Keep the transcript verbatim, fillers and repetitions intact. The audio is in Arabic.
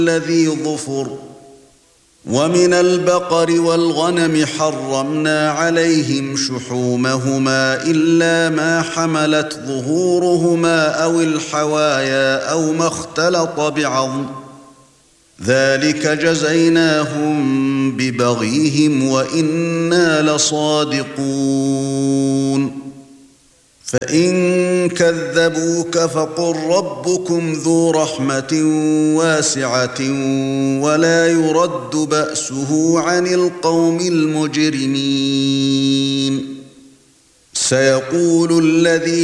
الذي ظفر ومن البقر والغنم حرمنا عليهم شحومهما إلا ما حملت ظهورهما أو الحوايا أو ما اختلط بعظم ذلك جزيناهم ببغيهم وإنا لصادقون فإن كذبوك فقل ربكم ذو رحمة واسعة ولا يرد بأسه عن القوم المجرمين سيقول الذين